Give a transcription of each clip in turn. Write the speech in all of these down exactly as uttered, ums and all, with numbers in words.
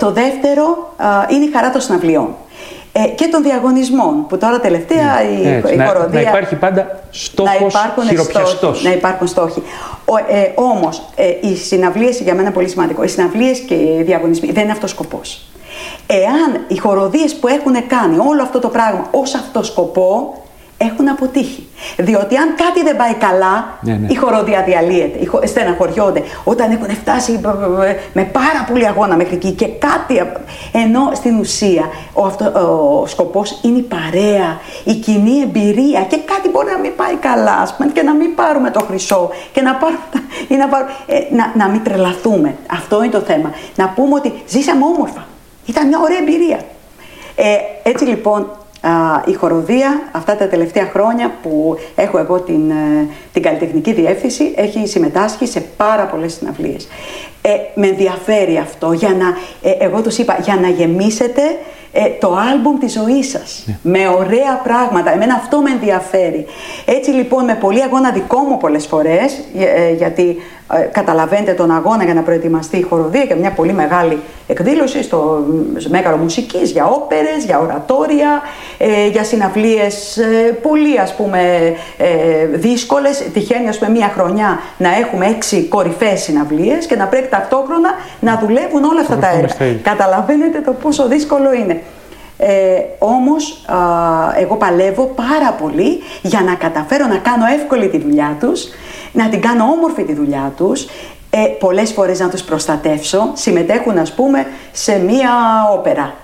Το δεύτερο α, είναι η χαρά των συναυλιών. Ε, και των διαγωνισμών, που τώρα τελευταία mm. η, Έτσι, η να, χοροδία... Να υπάρχει πάντα στόχος χειροπιαστός. Να υπάρχουν στόχοι. Ο, ε, όμως, ε, οι συναυλίες, για μένα πολύ σημαντικό, οι συναυλίες και οι διαγωνισμοί δεν είναι αυτός ο σκοπός. Εάν οι χοροδίες που έχουν κάνει όλο αυτό το πράγμα ως αυτό σκοπό, έχουν αποτύχει. Διότι αν κάτι δεν πάει καλά, ναι, ναι. η χοροδία διαλύεται, στεναχωριόνται. Όταν έχουν φτάσει με πάρα πολύ αγώνα μέχρι εκεί και κάτι. Ενώ στην ουσία ο, αυτό, ο σκοπός είναι η παρέα, η κοινή εμπειρία και κάτι μπορεί να μην πάει καλά, ας πούμε, και να μην πάρουμε το χρυσό και να, πάρουμε, ή να, πάρουμε, ε, να, να μην τρελαθούμε. Αυτό είναι το θέμα. Να πούμε ότι ζήσαμε όμορφα. Ήταν μια ωραία εμπειρία. Ε, έτσι λοιπόν. Uh, η χοροδία αυτά τα τελευταία χρόνια που έχω εγώ την, την καλλιτεχνική διεύθυνση έχει συμμετάσχει σε πάρα πολλές συναυλίες. Ε, με ενδιαφέρει αυτό, για να, ε, εγώ τους είπα, για να γεμίσετε ε, το άλμπουμ της ζωής σας. Yeah. Με ωραία πράγματα. Εμένα αυτό με ενδιαφέρει. Έτσι λοιπόν με πολύ αγώνα δικό μου πολλές φορές, ε, γιατί ε, καταλαβαίνετε τον αγώνα για να προετοιμαστεί η χοροδία και μια πολύ μεγάλη εκδήλωση στο Μέγαρο Μουσικής, για όπερες, για ορατόρια, ε, για συναυλίες ε, πολύ ας πούμε ε, δύσκολες. Τυχαίνει ας πούμε μια χρονιά να έχουμε έξι κορυφαίες συναυλίες και να πρέπει ταυτόχρονα να δουλεύουν όλα αυτά τα έργα. Καταλαβαίνετε το πόσο δύσκολο είναι. Ε, όμως α, εγώ παλεύω πάρα πολύ για να καταφέρω να κάνω εύκολη τη δουλειά τους, να την κάνω όμορφη τη δουλειά τους, ε, πολλές φορές να τους προστατεύσω. Συμμετέχουν ας πούμε σε μία όπερα.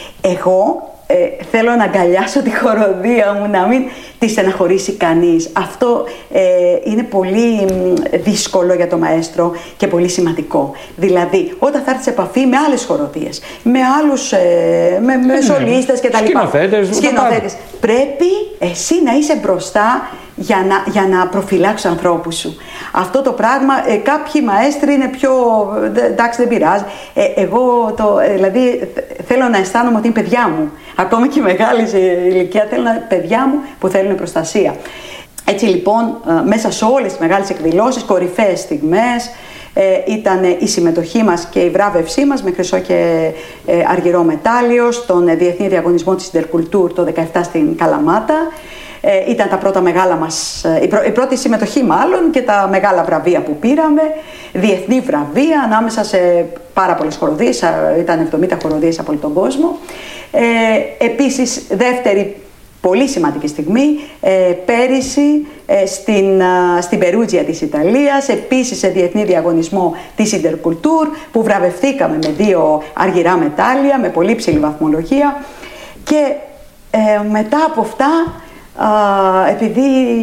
Εγώ ε, θέλω να αγκαλιάσω τη χοροδία μου, να μην τη στεναχωρήσει κανείς. Αυτό ε, είναι πολύ δύσκολο για το μαέστρο και πολύ σημαντικό. Δηλαδή, όταν θα έρθει σε επαφή με άλλες χοροδίες, με άλλους ε, με, με σολίστες κτλ. Σκηνοθέτες. Σκηνοθέτες. Πρέπει εσύ να είσαι μπροστά για να, για να προφυλάξεις ανθρώπους σου. Αυτό το πράγμα, ε, κάποιοι μαέστροι είναι πιο, εντάξει δεν πειράζει. Ε, εγώ το, ε, δηλαδή θέλω να αισθάνομαι ότι είναι παιδιά μου. Ακόμη και μεγάλη ηλικία θέλω να παιδιά μου που θέλουν προστασία. Έτσι λοιπόν, μέσα σε όλες τις μεγάλες εκδηλώσεις, κορυφαίες στιγμές, ε, ήταν η συμμετοχή μας και η βράβευσή μας με χρυσό και ε, αργυρό μετάλλιο στον Διεθνή Διαγωνισμό της Interculture το δεκαεπτά στην Καλαμάτα. Ε, ήταν τα πρώτα μεγάλα μας, η, πρω, η πρώτη συμμετοχή μάλλον και τα μεγάλα βραβεία που πήραμε, διεθνή βραβεία ανάμεσα σε πάρα πολλές χοροδίες, ήταν εβδομήντα χοροδίες από όλο τον κόσμο. Ε, επίσης, δεύτερη πολύ σημαντική στιγμή, ε, πέρυσι ε, στην, α, στην Περούτζια της Ιταλίας, επίσης σε διεθνή διαγωνισμό της Interculture, που βραβευθήκαμε με δύο αργυρά μετάλλια, με πολύ ψηλή βαθμολογία. Και ε, μετά από αυτά, Uh, επειδή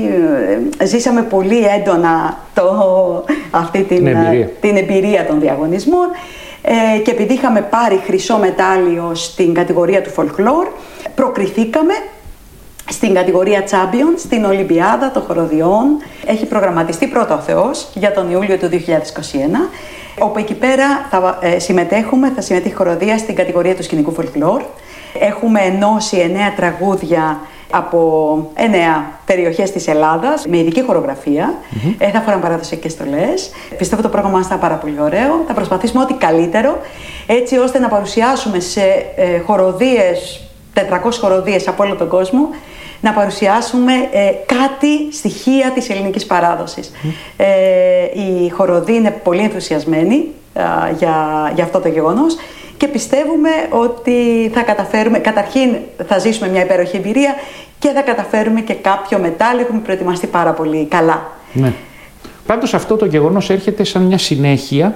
uh, ζήσαμε πολύ έντονα το, αυτή την, εμπειρία. Uh, την εμπειρία των διαγωνισμών uh, και επειδή είχαμε πάρει χρυσό μετάλλιο στην κατηγορία του folklore, προκριθήκαμε στην κατηγορία Champion, στην Ολυμπιάδα των Χοροδιών. Έχει προγραμματιστεί πρώτα ο Θεός για τον Ιούλιο του δύο χιλιάδες είκοσι ένα, όπου εκεί πέρα θα ε, συμμετέχουμε, θα συμμετέχει η χοροδία στην κατηγορία του σκηνικού folklore. Έχουμε ενώσει εννέα τραγούδια από εννέα περιοχές της Ελλάδας με ειδική χορογραφία. Mm-hmm. Ε, θα φοράμε παραδοσιακές στολές. Πιστεύω το πρόγραμμα μας θα είναι πάρα πολύ ωραίο. Θα προσπαθήσουμε ό,τι καλύτερο, έτσι ώστε να παρουσιάσουμε σε ε, χοροδίες, τετρακόσιες χοροδίες από όλο τον κόσμο, να παρουσιάσουμε ε, κάτι, στοιχεία της ελληνικής παράδοσης. Mm. Ε, οι χοροδοί είναι πολύ ενθουσιασμένοι ε, για, για αυτό το γεγονός και πιστεύουμε ότι θα καταφέρουμε, καταρχήν θα ζήσουμε μια υπέροχη εμπειρία και θα καταφέρουμε και κάποιο μετάλλιο. Έχουμε προετοιμαστεί πάρα πολύ καλά. Ναι. Πάντως αυτό το γεγονός έρχεται σαν μια συνέχεια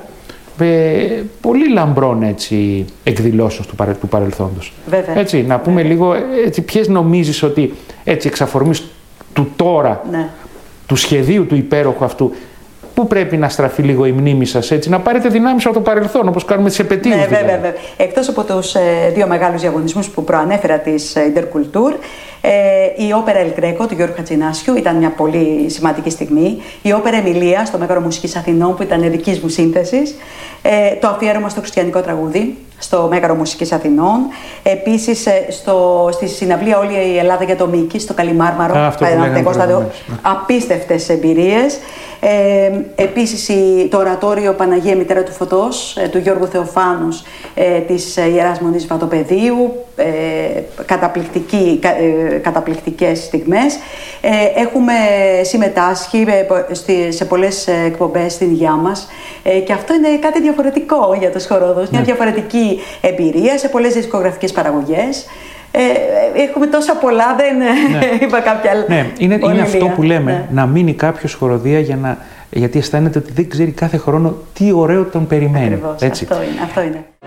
με πολύ λαμπρών έτσι, εκδηλώσεων του, παρε, του παρελθόντος. Βέβαια. Έτσι, να πούμε Βέβαια. λίγο έτσι, ποιες νομίζεις ότι έτσι, εξ αφορμής του τώρα, ναι. του σχεδίου του υπέροχου αυτού, πού πρέπει να στραφεί λίγο η μνήμη σας, έτσι, να πάρετε δυνάμεις από το παρελθόν, όπως κάνουμε τις επετείους. Ναι, δηλαδή. βέβαια, βέβαια. Εκτός από τους ε, δύο μεγάλους διαγωνισμούς που προανέφερα της ε, Interculture, ε, η όπερα El Greco του Γιώργου Χατζηνάσιου ήταν μια πολύ σημαντική στιγμή. Η όπερα Εμιλία στο Μέγαρο Μουσικής Αθηνών, που ήταν δικής μου σύνθεσης. Ε, το αφιέρωμα στο χριστιανικό τραγούδι, στο Μέγαρο Μουσικής Αθηνών. Επίσης στο, στη συναυλία Όλη η Ελλάδα για το Μίκη, στο Καλιμάρμαρο. Α, αυτό στάδιο, απίστευτες εμπειρίες. Ε, επίσης το ορατόριο Παναγία Μητέρα του Φωτός ε, του Γιώργου Θεοφάνους ε, της Ιεράς Μονής Βατοπεδίου, ε, καταπληκτική, κα, ε, καταπληκτικές στιγμές. Ε, έχουμε συμμετάσχει ε, σε πολλές εκπομπές στην υγειά μας ε, και αυτό είναι κάτι διαφορετικό για τους χοροδούς, ναι. Μια διαφορετική εμπειρία σε πολλές δισκογραφικές παραγωγές. Ε, έχουμε τόσα πολλά, δεν ναι. είπα κάποια άλλα. Ναι, είναι, είναι αυτό που λέμε, ναι. Να μείνει κάποιος χοροδία για να, γιατί αισθάνεται ότι δεν ξέρει κάθε χρόνο τι ωραίο τον περιμένει. Ακριβώς, έτσι. Αυτό είναι, αυτό είναι.